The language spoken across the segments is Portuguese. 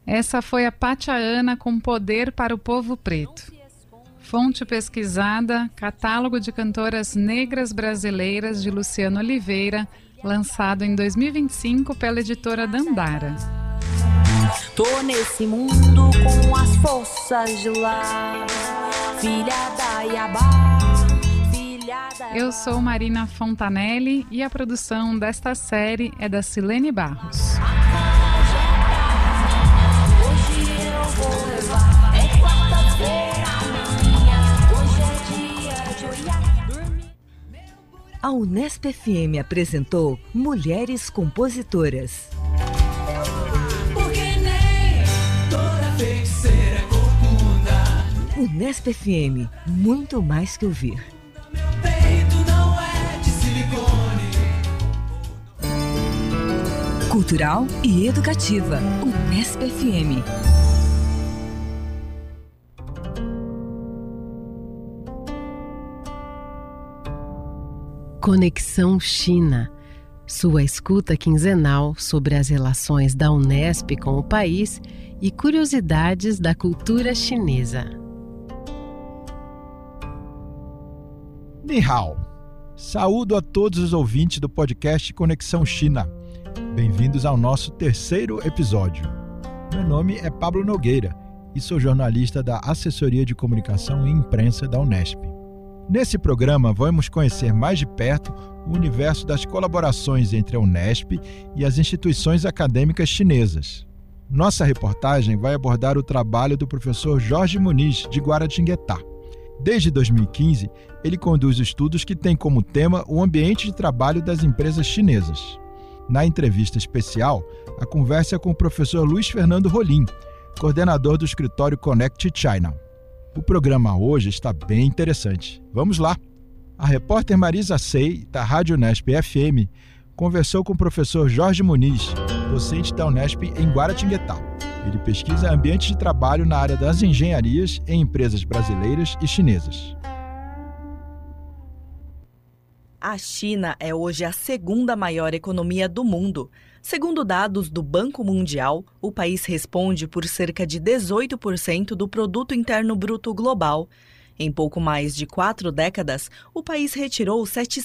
Essa foi a Pachá com Poder para o Povo Preto. Fonte pesquisada, Catálogo de Cantoras Negras Brasileiras de Luciano Oliveira, lançado em 2025 pela editora Dandara. Tô nesse mundo com as forças de lá, filha da Iabá, filha da... Eu sou Marina Fontanelli e a produção desta série é da Silene Barros. Hoje eu vou levar, é quarta-feira minha, hoje é dia de olhar, dormir. A Unesp FM apresentou Mulheres Compositoras. Unesp FM, muito mais que ouvir. Meu peito não é de silicone. Cultural e educativa. Unesp FM. Conexão China. Sua escuta quinzenal sobre as relações da Unesp com o país e curiosidades da cultura chinesa. Ni hao. Saúdo a todos os ouvintes do podcast Conexão China. Bem-vindos ao nosso terceiro episódio. Meu nome é Pablo Nogueira e sou jornalista da Assessoria de Comunicação e Imprensa da Unesp. Nesse programa, vamos conhecer mais de perto o universo das colaborações entre a Unesp e as instituições acadêmicas chinesas. Nossa reportagem vai abordar o trabalho do professor Jorge Muniz, de Guaratinguetá. Desde 2015, ele conduz estudos que têm como tema o ambiente de trabalho das empresas chinesas. Na entrevista especial, a conversa é com o professor Luiz Fernando Rolim, coordenador do escritório Connect China. O programa hoje está bem interessante. Vamos lá! A repórter Marisa Sei, da Rádio Unesp FM, conversou com o professor Jorge Muniz, docente da Unesp em Guaratinguetá. Ele pesquisa ambientes de trabalho na área das engenharias em empresas brasileiras e chinesas. A China é hoje a segunda maior economia do mundo. Segundo dados do Banco Mundial, o país responde por cerca de 18% do produto interno bruto global. Em pouco mais de 4 décadas, o país retirou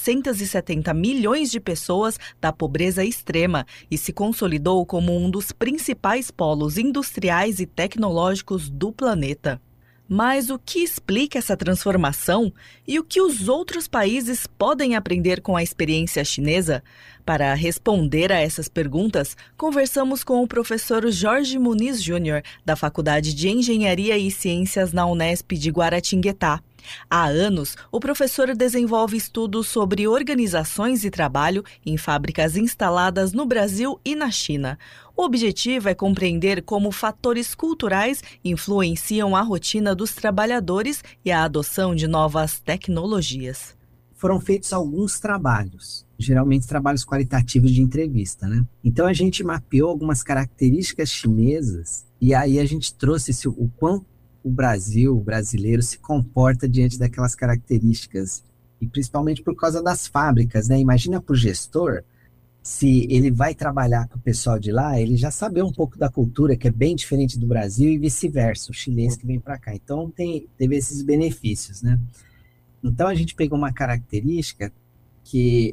770 milhões de pessoas da pobreza extrema e se consolidou como um dos principais polos industriais e tecnológicos do planeta. Mas o que explica essa transformação e o que os outros países podem aprender com a experiência chinesa? Para responder a essas perguntas, conversamos com o professor Jorge Muniz Júnior, da Faculdade de Engenharia e Ciências na Unesp de Guaratinguetá. Há anos, o professor desenvolve estudos sobre organizações e trabalho em fábricas instaladas no Brasil e na China. O objetivo é compreender como fatores culturais influenciam a rotina dos trabalhadores e a adoção de novas tecnologias. Foram feitos alguns trabalhos, geralmente trabalhos qualitativos de entrevista, né? Então a gente mapeou algumas características chinesas e aí a gente trouxe o quão o brasileiro se comporta diante daquelas características, e principalmente por causa das fábricas, né? Imagina para o gestor, se ele vai trabalhar com o pessoal de lá, ele já sabe um pouco da cultura, que é bem diferente do Brasil, e vice-versa, o chinês que vem para cá. Então teve esses benefícios, né? Então a gente pegou uma característica que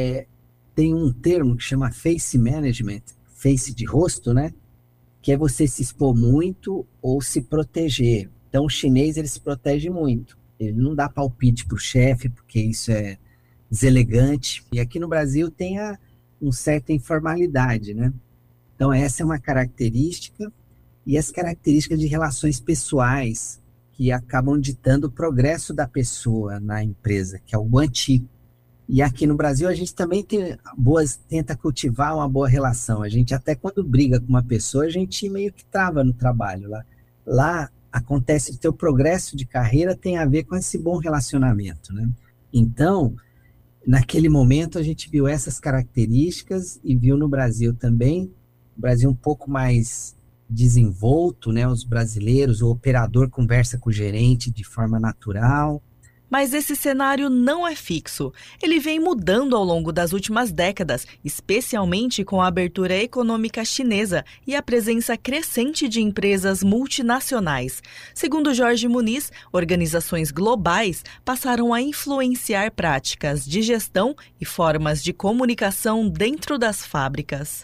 tem um termo que chama face management, face de rosto, né? Que é você se expor muito ou se proteger. Então, o chinês, ele se protege muito. Ele não dá palpite para o chefe, porque isso é deselegante. E aqui no Brasil tem uma certa informalidade, né? Então, essa é uma característica. E as características de relações pessoais que acabam ditando o progresso da pessoa na empresa, que é o guanti. E aqui no Brasil a gente também tenta cultivar uma boa relação. A gente até quando briga com uma pessoa, a gente meio que trava no trabalho. Lá acontece que o progresso de carreira tem a ver com esse bom relacionamento, né? Então, naquele momento a gente viu essas características e viu no Brasil também, o Brasil um pouco mais desenvolto, né? Os brasileiros, o operador conversa com o gerente de forma natural. Mas esse cenário não é fixo. Ele vem mudando ao longo das últimas décadas, especialmente com a abertura econômica chinesa e a presença crescente de empresas multinacionais. Segundo Jorge Muniz, organizações globais passaram a influenciar práticas de gestão e formas de comunicação dentro das fábricas.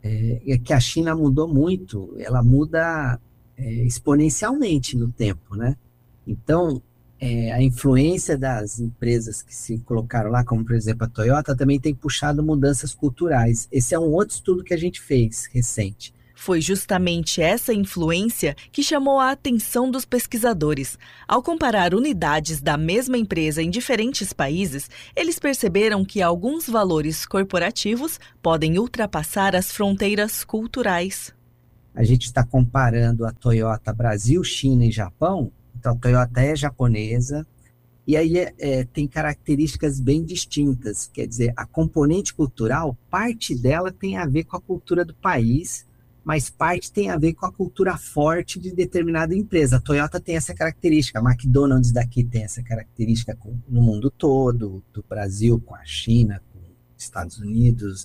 É que a China mudou muito, ela muda exponencialmente no tempo, né? Então, a influência das empresas que se colocaram lá, como por exemplo a Toyota, também tem puxado mudanças culturais. Esse é um outro estudo que a gente fez recente. Foi justamente essa influência que chamou a atenção dos pesquisadores. Ao comparar unidades da mesma empresa em diferentes países, eles perceberam que alguns valores corporativos podem ultrapassar as fronteiras culturais. A gente está comparando a Toyota Brasil, China e Japão. Então, a Toyota é japonesa, e aí tem características bem distintas. Quer dizer, a componente cultural, parte dela tem a ver com a cultura do país, mas parte tem a ver com a cultura forte de determinada empresa. A Toyota tem essa característica, a McDonald's daqui tem essa característica no mundo todo, do Brasil com a China, com os Estados Unidos,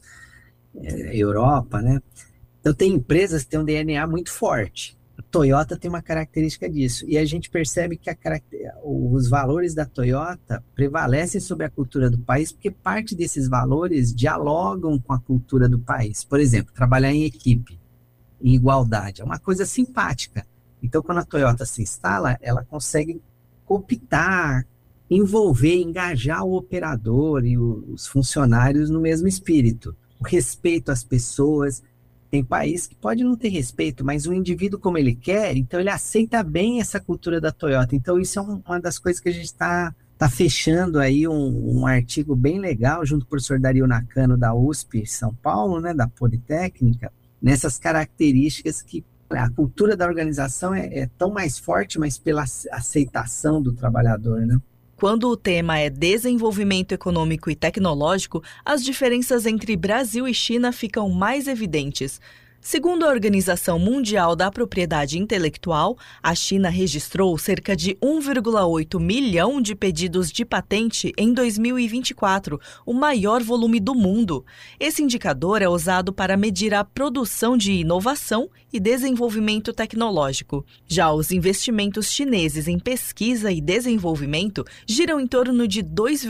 Europa, né? Então, tem empresas que têm um DNA muito forte. A Toyota tem uma característica disso, e a gente percebe que os valores da Toyota prevalecem sobre a cultura do país, porque parte desses valores dialogam com a cultura do país. Por exemplo, trabalhar em equipe, em igualdade, é uma coisa simpática. Então, quando a Toyota se instala, ela consegue cooptar, envolver, engajar o operador e os funcionários no mesmo espírito. O respeito às pessoas. Tem país que pode não ter respeito, mas o indivíduo como ele quer, então ele aceita bem essa cultura da Toyota. Então isso é uma das coisas que a gente está fechando aí um artigo bem legal, junto com o professor Dario Nakano da USP São Paulo, né, da Politécnica, nessas características que a cultura da organização é tão mais forte, mas pela aceitação do trabalhador, né? Quando o tema é desenvolvimento econômico e tecnológico, as diferenças entre Brasil e China ficam mais evidentes. Segundo a Organização Mundial da Propriedade Intelectual, a China registrou cerca de 1,8 milhão de pedidos de patente em 2024, o maior volume do mundo. Esse indicador é usado para medir a produção de inovação e desenvolvimento tecnológico. Já os investimentos chineses em pesquisa e desenvolvimento giram em torno de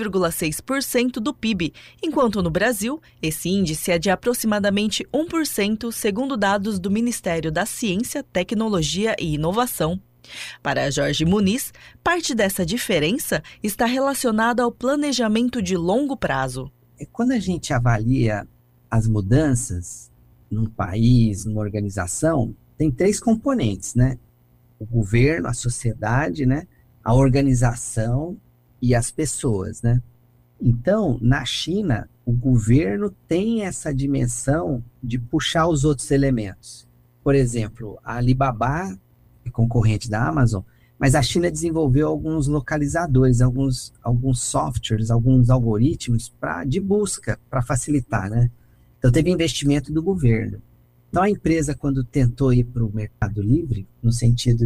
2,6% do PIB, enquanto no Brasil, esse índice é de aproximadamente 1%, segundo dados do Ministério da Ciência, Tecnologia e Inovação. Para Jorge Muniz, parte dessa diferença está relacionada ao planejamento de longo prazo. Quando a gente avalia as mudanças num país, numa organização, tem 3 componentes, né? O governo, a sociedade, né? A organização e as pessoas, né? Então, na China, o governo tem essa dimensão de puxar os outros elementos. Por exemplo, a Alibaba é concorrente da Amazon, mas a China desenvolveu alguns localizadores, alguns softwares, alguns algoritmos de busca para facilitar, né? Então, teve investimento do governo. Então, a empresa, quando tentou ir para o mercado livre, no sentido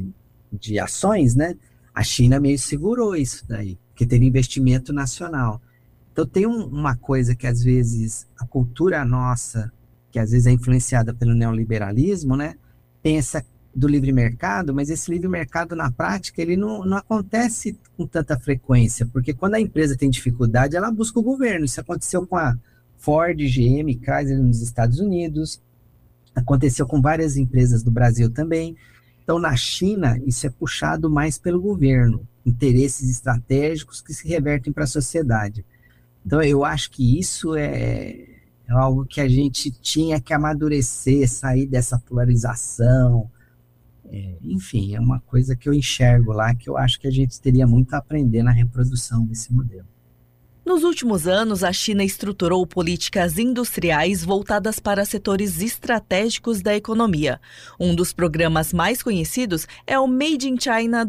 de ações, né? A China meio segurou isso daí, porque teve investimento nacional. Então, tem uma coisa que, às vezes, a cultura nossa, que às vezes é influenciada pelo neoliberalismo, né? Pensa do livre mercado, mas esse livre mercado, na prática, ele não acontece com tanta frequência, porque quando a empresa tem dificuldade, ela busca o governo. Isso aconteceu com a Ford, GM, Chrysler nos Estados Unidos, aconteceu com várias empresas do Brasil também. Então, na China, isso é puxado mais pelo governo, interesses estratégicos que se revertem para a sociedade. Então, eu acho que isso é algo que a gente tinha que amadurecer, sair dessa polarização. Enfim, é uma coisa que eu enxergo lá, que eu acho que a gente teria muito a aprender na reprodução desse modelo. Nos últimos anos, a China estruturou políticas industriais voltadas para setores estratégicos da economia. Um dos programas mais conhecidos é o Made in China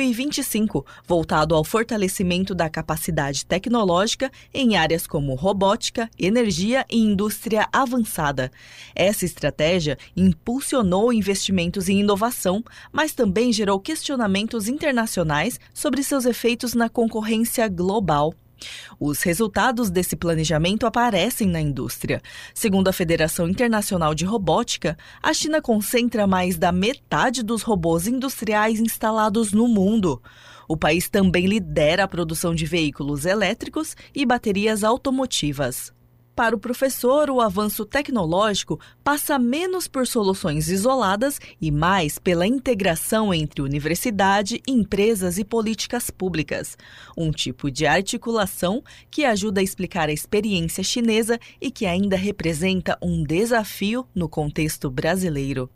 2025, voltado ao fortalecimento da capacidade tecnológica em áreas como robótica, energia e indústria avançada. Essa estratégia impulsionou investimentos em inovação, mas também gerou questionamentos internacionais sobre seus efeitos na concorrência global. Os resultados desse planejamento aparecem na indústria. Segundo a Federação Internacional de Robótica, a China concentra mais da metade dos robôs industriais instalados no mundo. O país também lidera a produção de veículos elétricos e baterias automotivas. Para o professor, o avanço tecnológico passa menos por soluções isoladas e mais pela integração entre universidade, empresas e políticas públicas. Um tipo de articulação que ajuda a explicar a experiência chinesa e que ainda representa um desafio no contexto brasileiro.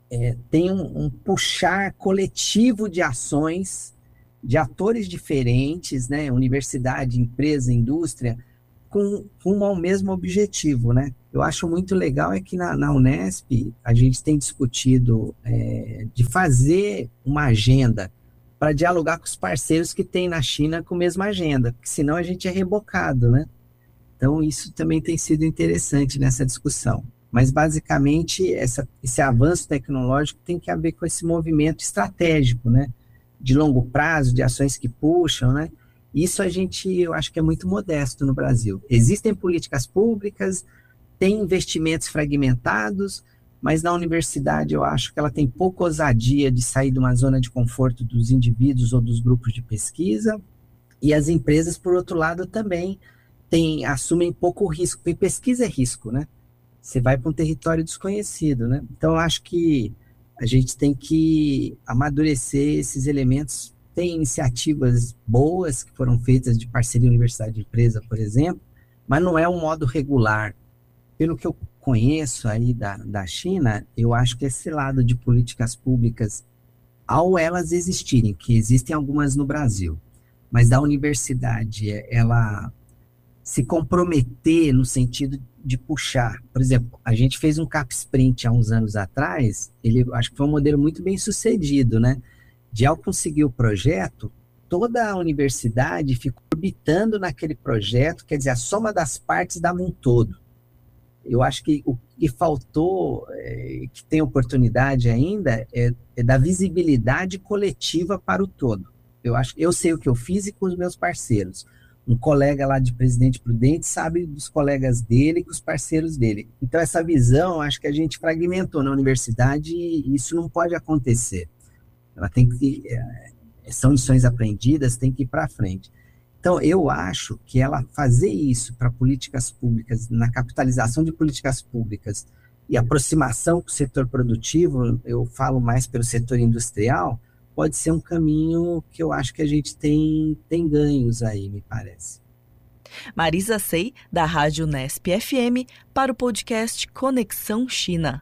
Tem um puxar coletivo de ações de atores diferentes, né? Universidade, empresa, indústria, com ao mesmo objetivo, né? Eu acho muito legal é que na Unesp a gente tem discutido de fazer uma agenda para dialogar com os parceiros que tem na China com a mesma agenda, porque senão a gente é rebocado, né? Então isso também tem sido interessante nessa discussão. Mas basicamente esse avanço tecnológico tem que haver com esse movimento estratégico, né? De longo prazo, de ações que puxam, né? Isso eu acho que é muito modesto no Brasil. Existem políticas públicas, tem investimentos fragmentados, mas na universidade eu acho que ela tem pouca ousadia de sair de uma zona de conforto dos indivíduos ou dos grupos de pesquisa, e as empresas, por outro lado, também assumem pouco risco, porque pesquisa é risco, né? Você vai para um território desconhecido, né? Então eu acho que a gente tem que amadurecer esses elementos. Tem iniciativas boas que foram feitas de parceria universidade e empresa, por exemplo, mas não é um modo regular. Pelo que eu conheço aí da China, eu acho que esse lado de políticas públicas, ao elas existirem, que existem algumas no Brasil, mas da universidade, ela se comprometer no sentido de puxar. Por exemplo, a gente fez um CapSprint há uns anos atrás, acho que foi um modelo muito bem sucedido, né? Ao conseguir o projeto, toda a universidade ficou orbitando naquele projeto, quer dizer, a soma das partes dava um todo. Eu acho que o que faltou, que tem oportunidade ainda, é da visibilidade coletiva para o todo. Eu sei o que eu fiz e com os meus parceiros. Um colega lá de Presidente Prudente sabe dos colegas dele e com os parceiros dele. Então, essa visão, acho que a gente fragmentou na universidade e isso não pode acontecer. Ela tem que, são lições aprendidas, tem que ir para frente. Então, eu acho que ela fazer isso para políticas públicas, na capitalização de políticas públicas e aproximação com o setor produtivo, eu falo mais pelo setor industrial, pode ser um caminho que eu acho que a gente tem ganhos aí, me parece. Marisa Sei, da Rádio Unesp FM, para o podcast Conexão China.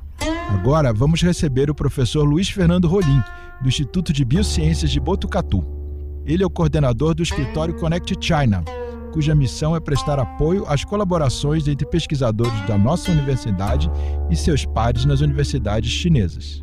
Agora vamos receber o professor Luiz Fernando Rolim, do Instituto de Biociências de Botucatu. Ele é o coordenador do escritório Connect China, cuja missão é prestar apoio às colaborações entre pesquisadores da nossa universidade e seus pares nas universidades chinesas.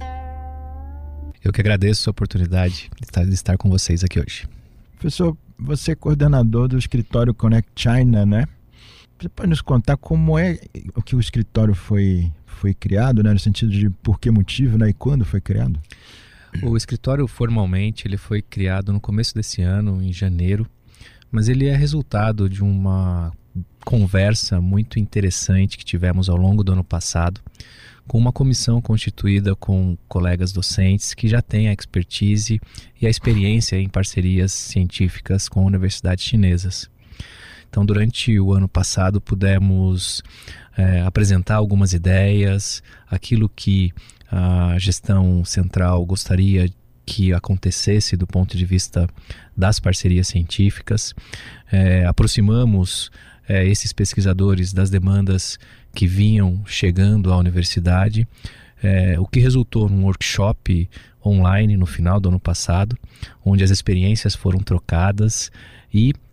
Eu que agradeço a oportunidade de estar com vocês aqui hoje. Professor, você é coordenador do escritório Connect China, né? Você pode nos contar como é o que o escritório foi criado, né? No sentido de por que motivo, né? E quando foi criado? O escritório, formalmente, ele foi criado no começo desse ano, em janeiro, mas ele é resultado de uma conversa muito interessante que tivemos ao longo do ano passado, com uma comissão constituída com colegas docentes que já têm a expertise e a experiência em parcerias científicas com universidades chinesas. Então, durante o ano passado, pudemos apresentar algumas ideias, aquilo que a gestão central gostaria que acontecesse do ponto de vista das parcerias científicas. Aproximamos esses pesquisadores das demandas que vinham chegando à universidade, o que resultou num workshop online no final do ano passado, onde as experiências foram trocadas e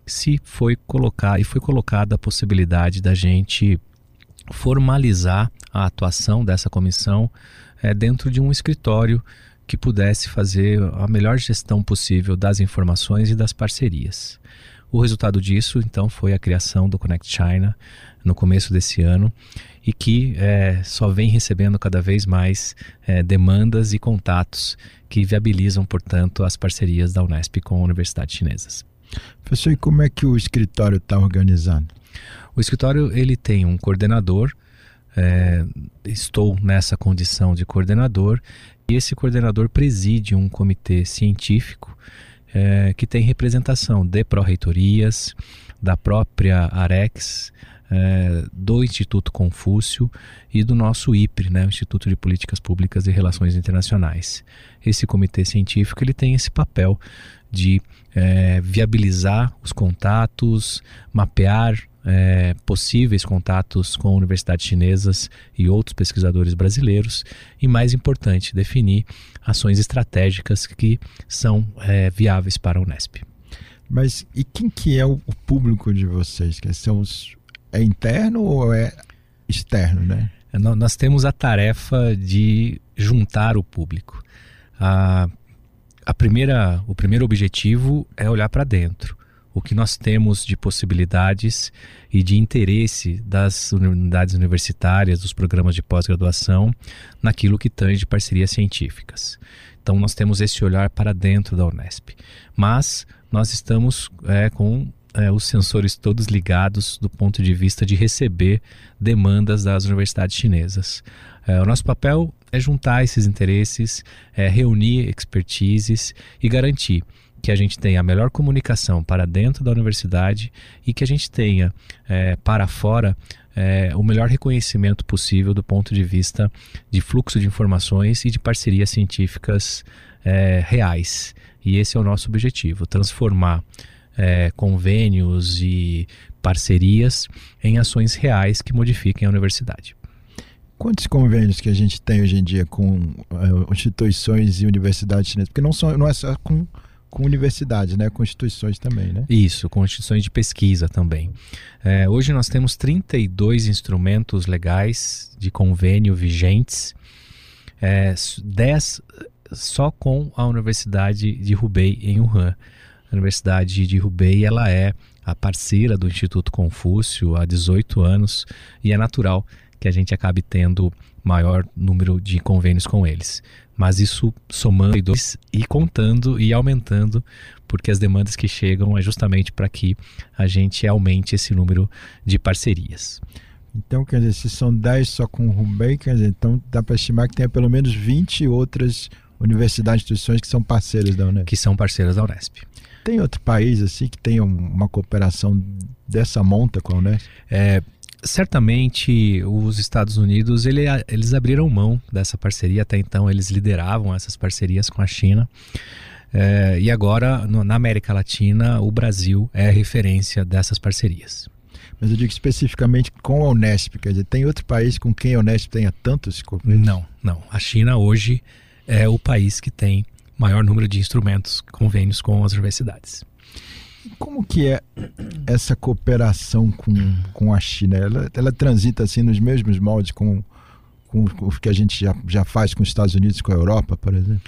foi colocada a possibilidade da gente formalizar a atuação dessa comissão dentro de um escritório que pudesse fazer a melhor gestão possível das informações e das parcerias. O resultado disso, então, foi a criação do Connect China no começo desse ano e que só vem recebendo cada vez mais demandas e contatos que viabilizam, portanto, as parcerias da Unesp com universidades chinesas. Professor, e como é que o escritório está organizado? O escritório ele tem um coordenador, estou nessa condição de coordenador, e esse coordenador preside um comitê científico que tem representação de pró-reitorias, da própria AREX, do Instituto Confúcio e do nosso IPRE, o Instituto de Políticas Públicas e Relações Internacionais. Esse comitê científico ele tem esse papel de viabilizar os contatos, mapear possíveis contatos com universidades chinesas e outros pesquisadores brasileiros e, mais importante, definir ações estratégicas que são viáveis para a Unesp. Mas e quem que é o público de vocês? Que são é interno ou é externo, né? Nós temos a tarefa de juntar o público. O primeiro objetivo é olhar para dentro. O que nós temos de possibilidades e de interesse das unidades universitárias, dos programas de pós-graduação, naquilo que tange parcerias científicas. Então nós temos esse olhar para dentro da Unesp. Mas nós estamos com os sensores todos ligados do ponto de vista de receber demandas das universidades chinesas. O nosso papel é juntar esses interesses, reunir expertises e garantir que a gente tenha a melhor comunicação para dentro da universidade e que a gente tenha para fora o melhor reconhecimento possível do ponto de vista de fluxo de informações e de parcerias científicas reais. E esse é o nosso objetivo, transformar convênios e parcerias em ações reais que modifiquem a universidade. Quantos convênios que a gente tem hoje em dia com instituições e universidades chinesas? Porque não é só com universidades, né? Com instituições também, né? Isso, com instituições de pesquisa também. Hoje nós temos 32 instrumentos legais de convênio vigentes, 10 só com a Universidade de Hubei em Wuhan. A Universidade de Hubei ela é a parceira do Instituto Confúcio há 18 anos e é natural que a gente acabe tendo maior número de convênios com eles. Mas isso somando e contando e aumentando, porque as demandas que chegam é justamente para que a gente aumente esse número de parcerias. Então, quer dizer, se são 10 só com o Hubei, quer dizer, então dá para estimar que tenha pelo menos 20 outras universidades e instituições que são parceiras da Unesp. Que são parceiras da Unesp. Tem outro país assim que tenha uma cooperação dessa monta com a Unesp? Certamente os Estados Unidos eles abriram mão dessa parceria. Até então eles lideravam essas parcerias com a China e agora na América Latina o Brasil é a referência dessas parcerias. Mas eu digo especificamente com a Unesp, quer dizer, tem outro país com quem a Unesp tenha tantos convênios? Não. A China hoje é o país que tem maior número de instrumentos, convênios com as universidades. Como que é essa cooperação com a China? Ela transita assim nos mesmos moldes com o que a gente já faz com os Estados Unidos e com a Europa, por exemplo?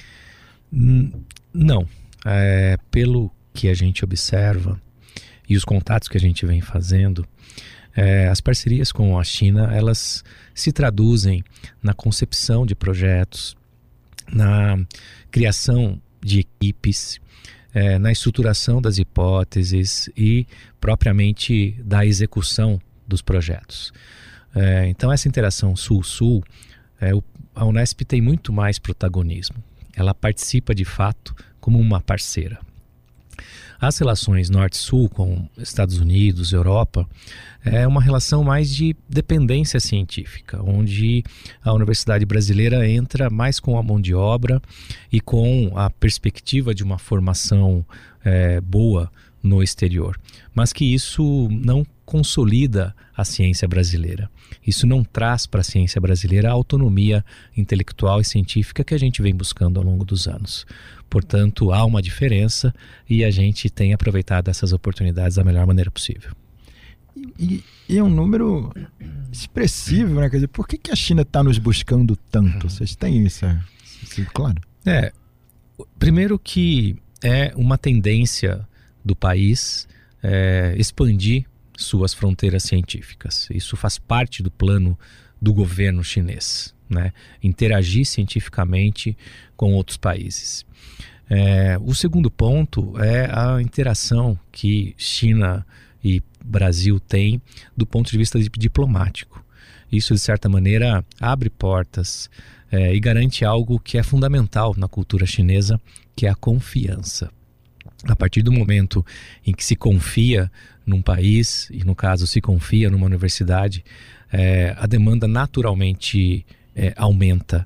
Não. Pelo que a gente observa e os contatos que a gente vem fazendo, as parcerias com a China, elas se traduzem na concepção de projetos, na criação de equipes, na estruturação das hipóteses e propriamente da execução dos projetos. Então essa interação Sul-Sul, a Unesp tem muito mais protagonismo. Ela participa de fato como uma parceira. As relações Norte-Sul com Estados Unidos, Europa, é uma relação mais de dependência científica, onde a universidade brasileira entra mais com a mão de obra e com a perspectiva de uma formação boa no exterior, mas que isso não consolida a ciência brasileira. Isso não traz para a ciência brasileira a autonomia intelectual e científica que a gente vem buscando ao longo dos anos. Portanto, há uma diferença e a gente tem aproveitado essas oportunidades da melhor maneira possível. E é um número expressivo, né? Quer dizer, por que a China está nos buscando tanto? Vocês têm isso claro? Primeiro que é uma tendência do país expandir suas fronteiras científicas. Isso faz parte do plano do governo chinês, né? Interagir cientificamente com outros países. O segundo ponto é a interação que China e Brasil têm do ponto de vista diplomático. Isso, de certa maneira, abre portas e garante algo que é fundamental na cultura chinesa, que é a confiança. A partir do momento em que se confia num país, e no caso se confia numa universidade, a demanda naturalmente aumenta.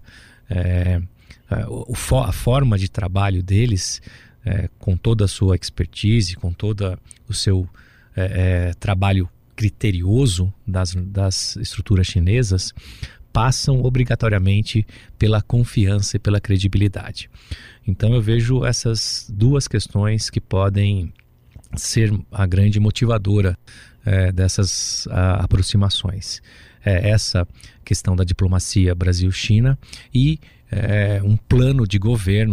A forma de trabalho deles, com toda a sua expertise, com todo o seu trabalho criterioso das estruturas chinesas, passam obrigatoriamente pela confiança e pela credibilidade. Então eu vejo essas duas questões que podem ser a grande motivadora dessas aproximações. Essa questão da diplomacia Brasil-China e um plano de governo